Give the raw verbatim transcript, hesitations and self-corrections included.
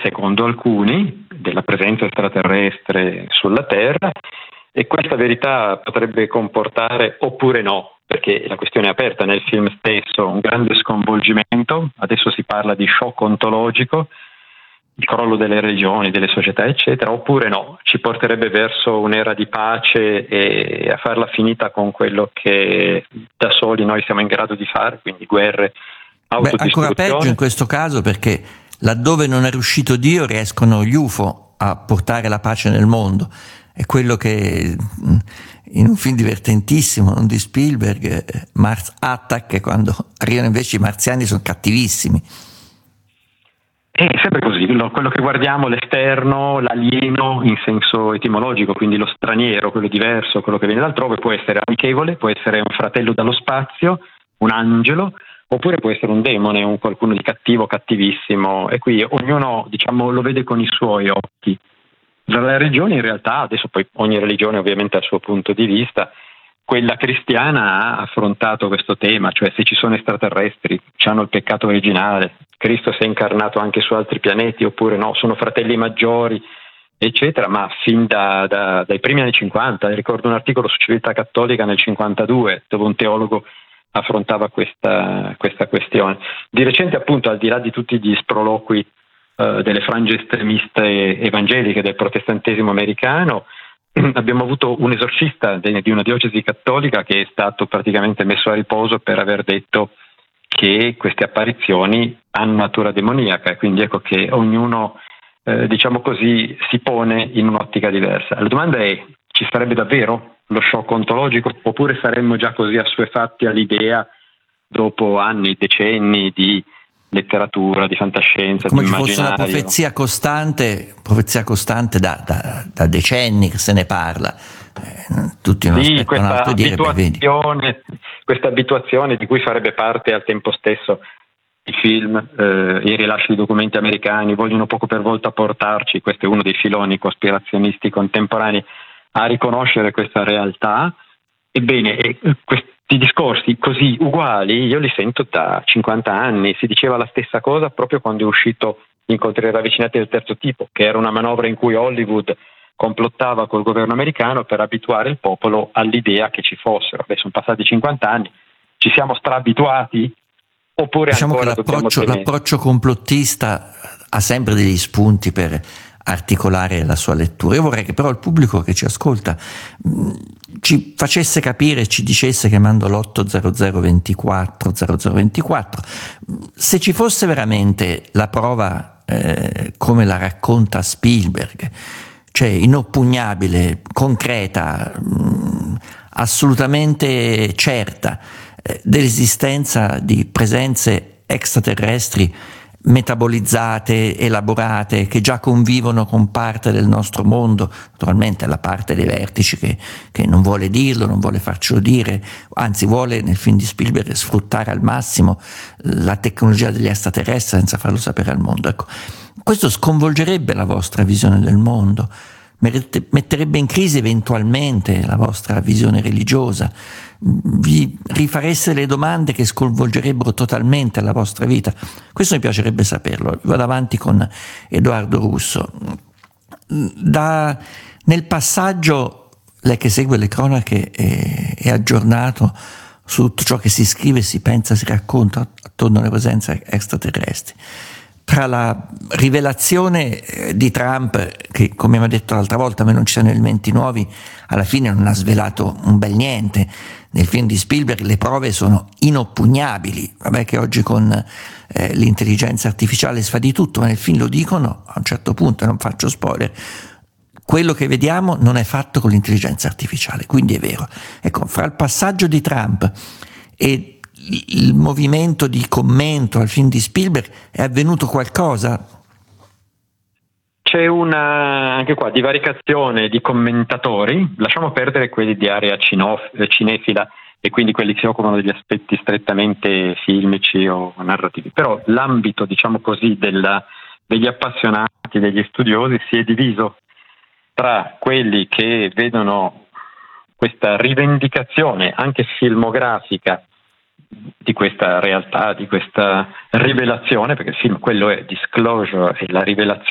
secondo alcuni, della presenza extraterrestre sulla Terra, e questa verità potrebbe comportare oppure no, perché la questione è aperta nel film stesso, un grande sconvolgimento. Adesso si parla di shock ontologico, il crollo delle religioni, delle società, eccetera, oppure no, ci porterebbe verso un'era di pace e a farla finita con quello che da soli noi siamo in grado di fare, quindi guerre, Beh, ancora peggio in questo caso, perché laddove non è riuscito Dio riescono gli U F O a portare la pace nel mondo. È quello che in un film divertentissimo di Spielberg, Mars Attack, quando arrivano invece i marziani sono cattivissimi. È sempre così, quello che guardiamo, l'esterno, l'alieno in senso etimologico, quindi lo straniero, quello diverso, quello che viene da altrove, può essere amichevole, può essere un fratello dallo spazio, un angelo, oppure può essere un demone, un qualcuno di cattivo, cattivissimo, e qui ognuno, diciamo, lo vede con i suoi occhi. La religione in realtà, adesso poi ogni religione ovviamente ha il suo punto di vista, quella cristiana ha affrontato questo tema, cioè se ci sono extraterrestri, hanno il peccato originale, Cristo si è incarnato anche su altri pianeti oppure no, sono fratelli maggiori, eccetera, ma fin da, da, dai primi anni cinquanta, ricordo un articolo su Civiltà Cattolica nel cinquantadue, dove un teologo affrontava questa, questa questione. Di recente, appunto, al di là di tutti gli sproloqui eh, delle frange estremiste evangeliche del protestantesimo americano, abbiamo avuto un esorcista de, di una diocesi cattolica che è stato praticamente messo a riposo per aver detto che queste apparizioni hanno natura demoniaca, quindi ecco che ognuno, eh, diciamo così, si pone in un'ottica diversa. La domanda è: ci sarebbe davvero lo shock ontologico, oppure saremmo già così assuefatti all'idea dopo anni, decenni di letteratura, di fantascienza, come di ci fosse una profezia costante, profezia costante da, da, da decenni che se ne parla. Eh, tutti non sì, aspettano questa altro dire, abituazione, questa abituazione di cui farebbe parte al tempo stesso i film, eh, i rilasci di documenti americani, vogliono poco per volta portarci, questo è uno dei filoni cospirazionisti contemporanei, a riconoscere questa realtà. Ebbene, eh, questi discorsi così uguali io li sento da cinquanta anni. Si diceva la stessa cosa proprio quando è uscito Incontri ravvicinati del terzo tipo, che era una manovra in cui Hollywood complottava col governo americano per abituare il popolo all'idea che ci fossero. Beh, sono passati cinquanta anni, ci siamo straabituati? Oppure diciamo ancora che l'approccio, dobbiamo l'approccio complottista ha sempre degli spunti per articolare la sua lettura. Io vorrei che però il pubblico che ci ascolta mh, ci facesse capire, ci dicesse, chiamando l'otto zero zero ventiquattro zero zero ventiquattro, se ci fosse veramente la prova eh, come la racconta Spielberg, cioè inoppugnabile, concreta, mh, assolutamente certa, eh, dell'esistenza di presenze extraterrestri metabolizzate, elaborate, che già convivono con parte del nostro mondo, naturalmente la parte dei vertici che, che non vuole dirlo, non vuole farcelo dire, anzi vuole nel film di Spielberg sfruttare al massimo la tecnologia degli extraterrestri senza farlo sapere al mondo. Ecco, questo sconvolgerebbe la vostra visione del mondo, metterebbe in crisi eventualmente la vostra visione religiosa, vi rifareste le domande che sconvolgerebbero totalmente la vostra vita. Questo mi piacerebbe saperlo. Vado avanti con Edoardo Russo. Da, nel passaggio, lei che segue le cronache è, è aggiornato su tutto ciò che si scrive, si pensa, si racconta attorno alle presenze extraterrestri. Tra la rivelazione di Trump, che come mi ha detto l'altra volta, a me non ci sono elementi nuovi, alla fine non ha svelato un bel niente. Nel film di Spielberg le prove sono inoppugnabili. Vabbè che oggi con eh, l'intelligenza artificiale si fa di tutto, ma nel film lo dicono a un certo punto, non faccio spoiler, quello che vediamo non è fatto con l'intelligenza artificiale, quindi è vero. Ecco, fra il passaggio di Trump e il movimento di commento al film di Spielberg è avvenuto qualcosa? C'è una, anche qua, divaricazione di commentatori, lasciamo perdere quelli di area cinof- cinefila e quindi quelli che si occupano degli aspetti strettamente filmici o narrativi, però l'ambito, diciamo così, della, degli appassionati, degli studiosi si è diviso tra quelli che vedono questa rivendicazione anche filmografica di questa realtà, di questa rivelazione, perché il film quello è Disclosure, è la rivelazione